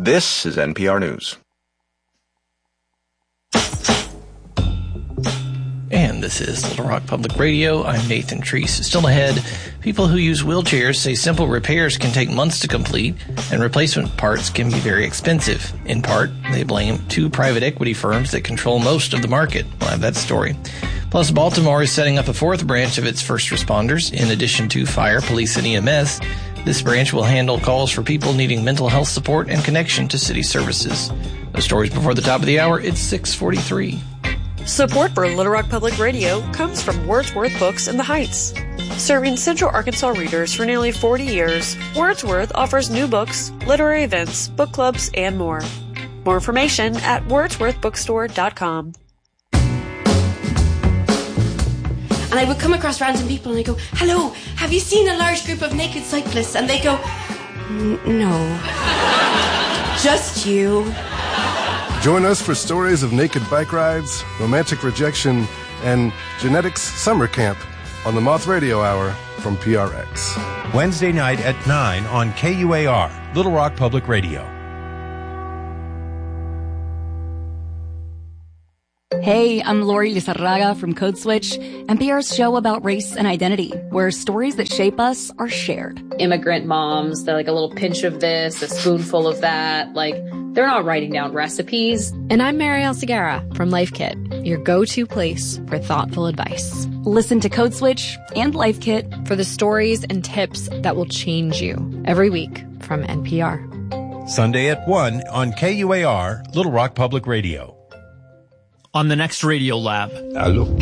This is NPR News. And this is Little Rock Public Radio. I'm Nathan Treese. Still ahead, people who use wheelchairs say simple repairs can take months to complete, and replacement parts can be very expensive. In part, they blame two private equity firms that control most of the market. We'll have that story. Plus, Baltimore is setting up a fourth branch of its first responders. In addition to fire, police, and EMS, this branch will handle calls for people needing mental health support and connection to city services. Those stories before the top of the hour. It's 6:43. Support for Little Rock Public Radio comes from Wordsworth Books in the Heights. Serving Central Arkansas readers for nearly 40 years, Wordsworth offers new books, literary events, book clubs, and more. More information at wordsworthbookstore.com. And I would come across random people and I go, "Hello, have you seen a large group of naked cyclists?" And they go, "No, just you." Join us for stories of naked bike rides, romantic rejection, and genetics summer camp on the Moth Radio Hour from PRX. Wednesday night at 9 on KUAR, Little Rock Public Radio. Hey, I'm Lori Lizarraga from Code Switch, NPR's show about race and identity, where stories that shape us are shared. Immigrant moms, they're like a little pinch of this, a spoonful of that. Like, they're not writing down recipes. And I'm Marielle Segura from Life Kit, your go-to place for thoughtful advice. Listen to Code Switch and Life Kit for the stories and tips that will change you every week from NPR. Sunday at 1 on KUAR, Little Rock Public Radio. On the next Radio Lab. I looked